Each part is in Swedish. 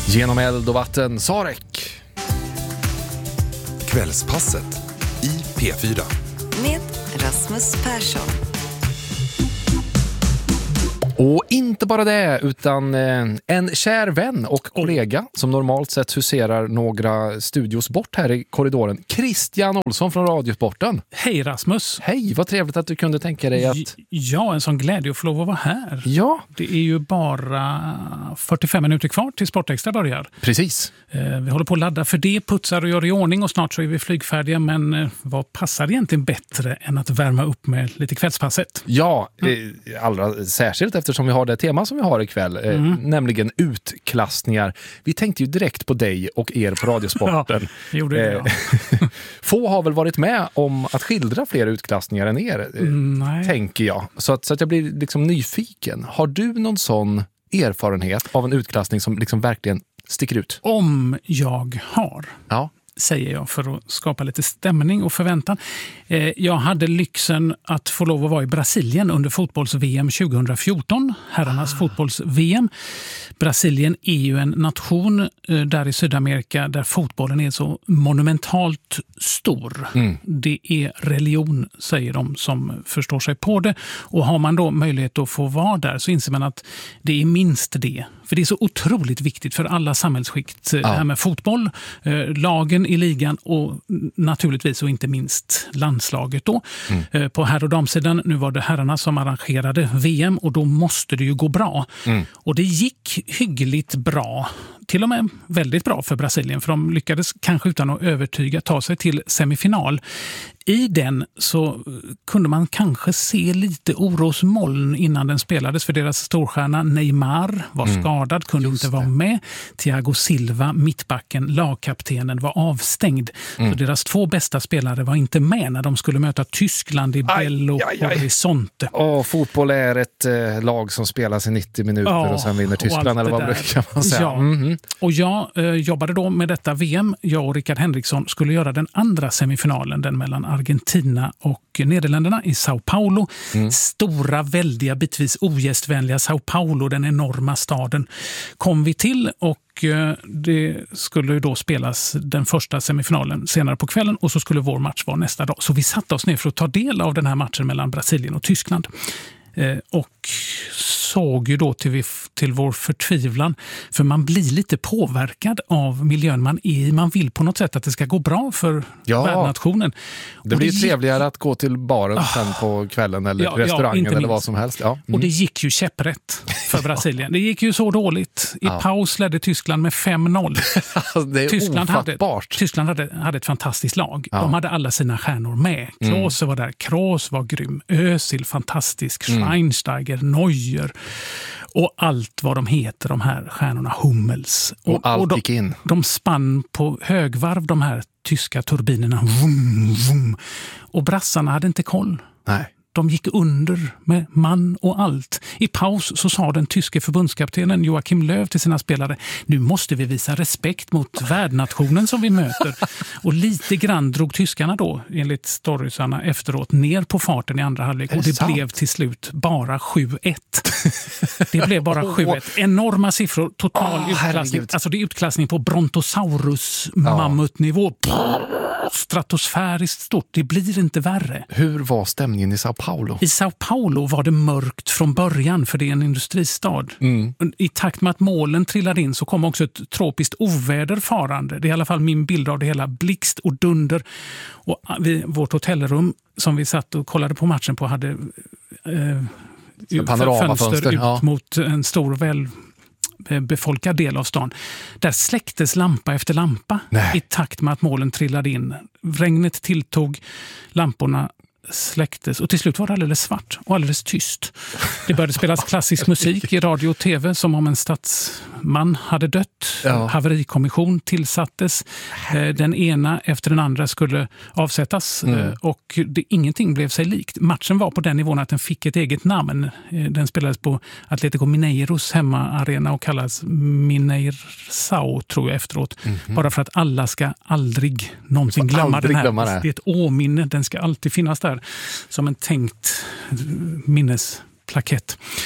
Genom eld och vatten, Sarek. Kvällspasset i P4. Med Rasmus Persson. Och inte bara det, utan en kär vän och kollega som normalt sett huserar några studios bort här i korridoren. Christian Olsson från Radiosporten. Hej Rasmus. Hej, vad trevligt att du kunde tänka dig att... Ja, en sån glädje att få lov att vara här. Ja. Det är ju bara 45 minuter kvar till Sportextra börjar. Precis. Vi håller på att ladda för det, putsar och gör i ordning och snart så är vi flygfärdiga. Men vad passar egentligen bättre än att värma upp med lite kvällspasset? Ja, allra särskilt eftersom vi har det tema som vi har ikväll, nämligen utklassningar. Vi tänkte ju direkt på dig och er på Radiosporten. Ja, gjorde det, ja. Få har väl varit med om att skildra fler utklassningar än er, tänker jag. Så att jag blir liksom nyfiken. Har du någon sån erfarenhet av en utklassning som liksom verkligen sticker ut? Om jag har... Ja. Säger jag för att skapa lite stämning och förväntan. Jag hade lyxen att få lov att vara i Brasilien under fotbolls-VM 2014. Herrarnas fotbolls-VM. Brasilien är ju en nation där i Sydamerika där fotbollen är så monumentalt stor. Det är religion, säger de som förstår sig på det. Och har man då möjlighet att få vara där så inser man att det är minst det. För det är så otroligt viktigt för alla samhällsskikt här med fotboll, lagen i ligan och naturligtvis och inte minst landslaget då. På herr- och damsidan, nu var det herrarna som arrangerade VM och då måste det ju gå bra. Och det gick hyggligt bra, till och med väldigt bra för Brasilien, för de lyckades kanske utan att övertyga ta sig till semifinal. I den så kunde man kanske se lite orosmoln innan den spelades för deras storstjärna Neymar var skadad, kunde inte vara med. Thiago Silva, mittbacken, lagkaptenen, var avstängd. Så deras två bästa spelare var inte med när de skulle möta Tyskland i Belo Horizonte. Fotboll är ett lag som spelas i 90 minuter och sen vinner Tyskland, eller vad brukar man säga? Ja. Och jag jobbade då med detta VM. Jag och Rickard Henriksson skulle göra den andra semifinalen, den mellan Argentina och Nederländerna i Sao Paulo. Stora, väldiga, bitvis ogästvänliga Sao Paulo, den enorma staden, kom vi till och det skulle ju då spelas den första semifinalen senare på kvällen och så skulle vår match vara nästa dag. Så vi satte oss ner för att ta del av den här matchen mellan Brasilien och Tyskland. Och såg ju då till vår förtvivlan, för man blir lite påverkad av miljön man är i. Man vill på något sätt att det ska gå bra för värdnationen. Det blir ju trevligare att gå till baren sen på kvällen eller restaurangen eller vad som helst. Och det gick ju käpprätt för Brasilien. Det gick ju så dåligt. I paus ledde Tyskland med 5-0. Det är ofattbart. Tyskland hade ett fantastiskt lag. De hade alla sina stjärnor med. Klose var där. Kroos var grym. Özil fantastisk. Schweinsteiger, Neuer och allt vad de heter, de här stjärnorna, Hummels. Och allt gick in. De spann på högvarv, de här tyska turbinerna. Vum, vum. Och brassarna hade inte koll. Nej. De gick under med man och allt. I paus så sa den tyske förbundskaptenen Joachim Löw till sina spelare: nu måste vi visa respekt mot värdnationen som vi möter. Och lite grann drog tyskarna då, enligt storiesarna efteråt, ner på farten i andra halvlek. Och det blev till slut bara 7-1. Det blev bara 7-1. Enorma siffror, total utklassning. Alltså det är utklassning på Brontosaurus-mammutnivå. Stratosfäriskt stort, det blir inte värre. Hur var stämningen i Sao Paulo? I Sao Paulo var det mörkt från början, för det är en industristad. I takt med att målen trillade in så kom också ett tropiskt oväder farande. Det är i alla fall min bild av det hela. Blixt och dunder. Och vårt hotellrum som vi satt och kollade på matchen på hade fönster ut mot en stor befolkad del av stan. Där släcktes lampa efter lampa i takt med att målen trillade in. Regnet tilltog, lamporna släcktes och till slut var det alldeles svart och alldeles tyst. Det började spelas klassisk musik i radio och tv som om en statsman hade dött. Haverikommission tillsattes. Den ena efter den andra skulle avsättas och ingenting blev sig likt. Matchen var på den nivån att den fick ett eget namn. Den spelades på Atletico Mineiros hemmaarena och kallas Mineirão, tror jag efteråt. Bara för att alla ska aldrig någonsin glömma den här. Det är ett åminne, den ska alltid finnas där som en tänkt minnesplakett.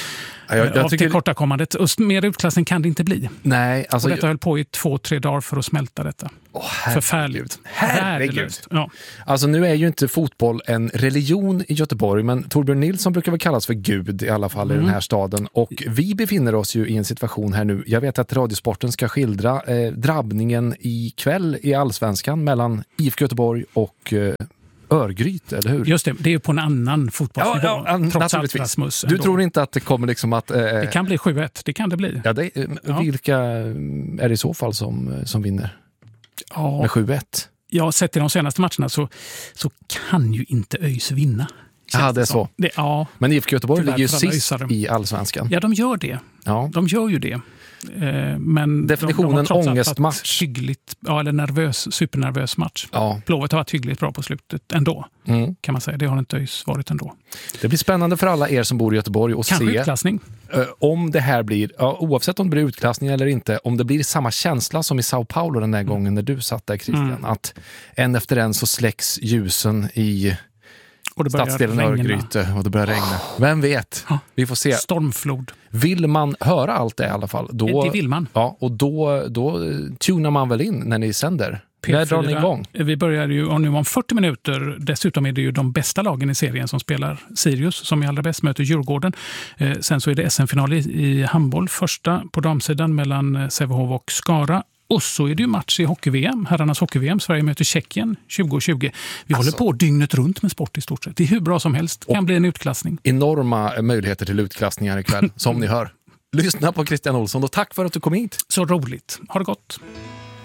av tillkortakommandet. Och mer utklassning kan det inte bli. Nej, alltså, och detta höll på i 2-3 dagar för att smälta detta. Förfärligt. Herregud. Ja. Alltså nu är ju inte fotboll en religion i Göteborg, men Torbjörn Nilsson brukar väl kallas för Gud i alla fall i den här staden. Och vi befinner oss ju i en situation här nu. Jag vet att Radiosporten ska skildra drabbningen ikväll i Allsvenskan mellan IFK Göteborg och Örgryte, eller hur? Just det är på en annan fotbollsnivå. Trots allt, Rasmus. Du tror inte att det kommer liksom att... det kan bli 7-1, det kan det bli. Ja, vilka är det i så fall som vinner? Ja. Med 7-1? Ja, sett i de senaste matcherna så kan ju inte ÖIS vinna. Ja, det är så. Men IFK Göteborg ligger ju sist i Allsvenskan. Ja, de gör det. Ja. De gör ju det. Men definitionen ångestmatch. Eller supernervös match. Ja. Blåvitt har varit hyggligt bra på slutet ändå, kan man säga. Det har inte ÖIS varit ändå. Det blir spännande för alla er som bor i Göteborg att kanske se utklassning. Om det här blir, oavsett om det blir utklassning eller inte, om det blir samma känsla som i Sao Paulo den där gången när du satt där, Christian, att en efter en så släcks ljusen i stadsdelen Örgryte och det börjar regna. Vem vet? Vi får se. Stormflod. Vill man höra allt det i alla fall? Då, det vill man. Ja, och då tunar man väl in när ni sänder. När drar ni igång? Vi börjar ju nu om 40 minuter. Dessutom är det ju de bästa lagen i serien som spelar. Sirius, som är allra bäst, möter Djurgården. Sen så är det SM-final i handboll. Första på damsidan mellan Sävehof och Skara. Och så är det ju match i hockey-VM, herrarnas hockey-VM. Sverige möter Tjeckien 2020. Vi håller på dygnet runt med sport i stort sett. Det är hur bra som helst. Kan bli en utklassning. Enorma möjligheter till utklassningar ikväll, som ni hör. Lyssna på Christian Olsson och tack för att du kom hit. Så roligt. Ha det gott.